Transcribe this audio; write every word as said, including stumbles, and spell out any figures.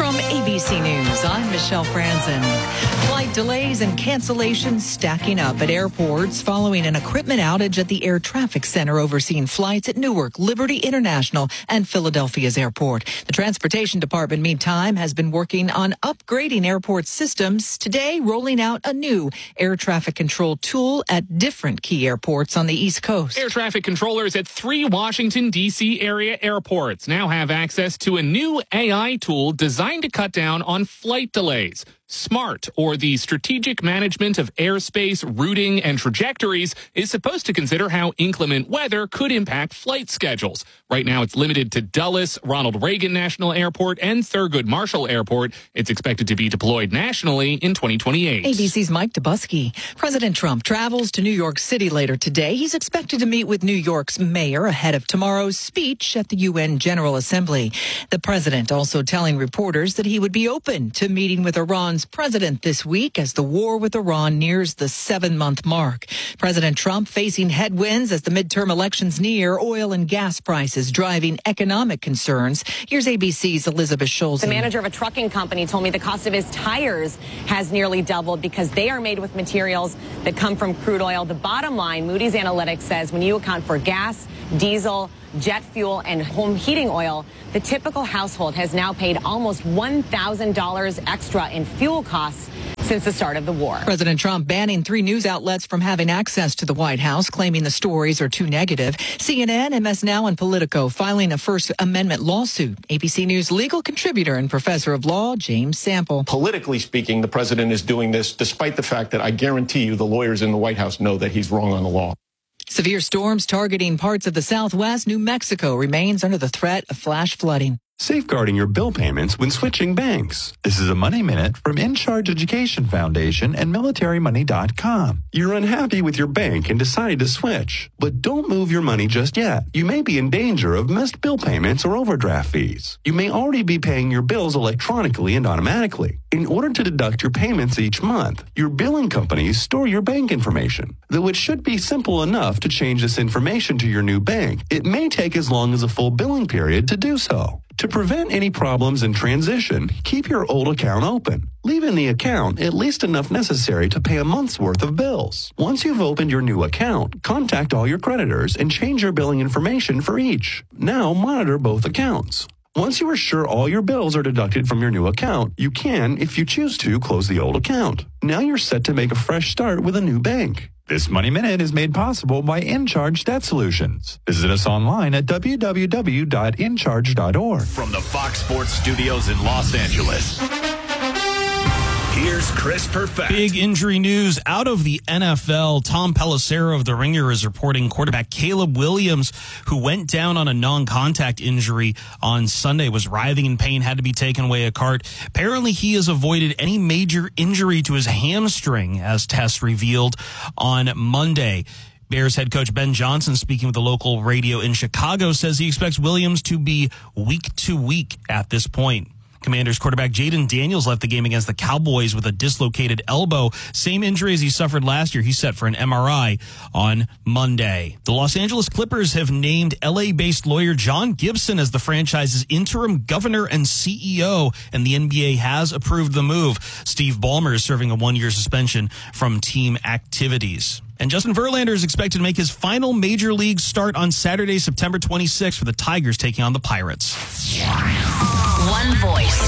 From A B C News, I'm Michelle Franzen. Flight delays and cancellations stacking up at airports following an equipment outage at the air traffic center overseeing flights at Newark, Liberty International, and Philadelphia's airport. The Transportation Department, meantime, has been working on upgrading airport systems. Today, rolling out a new air traffic control tool at different key airports on the East Coast. Air traffic controllers at three Washington, D C area airports now have access to a new A I tool designed to cut down on flight delays. SMART, or the Strategic Management of Airspace Routing and Trajectories, is supposed to consider how inclement weather could impact flight schedules. Right now, it's limited to Dulles, Ronald Reagan National Airport, and Thurgood Marshall Airport. It's expected to be deployed nationally in twenty twenty-eight. A B C's Mike Dubusky. President Trump travels to New York City later today. He's expected to meet with New York's mayor ahead of tomorrow's speech at the U N General Assembly. The president also telling reporters that he would be open to meeting with Iran's president this week as the war with Iran nears the seven-month mark. President Trump facing headwinds as the midterm elections near, oil and gas prices driving economic concerns. Here's A B C's Elizabeth Schulze. The manager of a trucking company told me the cost of his tires has nearly doubled because they are made with materials that come from crude oil. The bottom line, Moody's Analytics says when you account for gas, diesel, jet fuel, and home heating oil, the typical household has now paid almost one thousand dollars extra in fuel costs since the start of the war. President Trump banning three news outlets from having access to the White House, claiming the stories are too negative. C N N, M S Now, and Politico filing a First Amendment lawsuit. A B C News legal contributor and professor of law, James Sample. Politically speaking, the president is doing this despite the fact that I guarantee you the lawyers in the White House know that he's wrong on the law. Severe storms targeting parts of the Southwest. New Mexico remains under the threat of flash flooding. Safeguarding your bill payments when switching banks. This is a Money Minute from In Charge Education Foundation and military money dot com. You're unhappy with your bank and decide to switch, but don't move your money just yet. You may be in danger of missed bill payments or overdraft fees. You may already be paying your bills electronically and automatically. In order to deduct your payments each month, your billing companies store your bank information. Though it should be simple enough to change this information to your new bank, it may take as long as a full billing period to do so. To prevent any problems in transition, keep your old account open. Leave in the account at least enough necessary to pay a month's worth of bills. Once you've opened your new account, contact all your creditors and change your billing information for each. Now monitor both accounts. Once you are sure all your bills are deducted from your new account, you can, if you choose to, close the old account. Now you're set to make a fresh start with a new bank. This Money Minute is made possible by InCharge Debt Solutions. Visit us online at w w w dot in charge dot org. From the Fox Sports Studios in Los Angeles, here's Chris Perfett. Big injury news out of the N F L. Tom Pelissero of The Ringer is reporting quarterback Caleb Williams, who went down on a non-contact injury on Sunday, was writhing in pain, had to be taken away a cart. Apparently, he has avoided any major injury to his hamstring, as tests revealed on Monday. Bears head coach Ben Johnson, speaking with the local radio in Chicago, says he expects Williams to be week to week at this point. Commanders quarterback Jaden Daniels left the game against the Cowboys with a dislocated elbow. Same injury as he suffered last year. He's set for an M R I on Monday. The Los Angeles Clippers have named L A-based lawyer John Gibson as the franchise's interim governor and C E O, and the N B A has approved the move. Steve Ballmer is serving a one-year suspension from team activities. And Justin Verlander is expected to make his final major league start on Saturday, September twenty-sixth, for the Tigers taking on the Pirates.